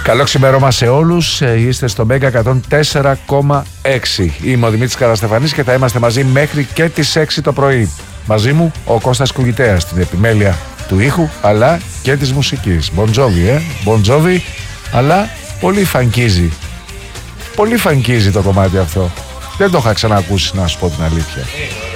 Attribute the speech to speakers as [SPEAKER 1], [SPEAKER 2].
[SPEAKER 1] Καλό ξημέρωμα σε όλους. Είστε στο Μέγκα 104,6. Είμαι ο Δημήτρης Καραστεφανής και θα είμαστε μαζί μέχρι και τις 6 το πρωί. Μαζί μου ο Κώστας Κουγητέας στην επιμέλεια του ήχου αλλά και της μουσικής. Μποντζόβι, Μποντζόβι, αλλά πολύ φανκίζει. Πολύ φανκίζει το κομμάτι αυτό. Δεν το είχα ξανακούσει, να σου πω την αλήθεια.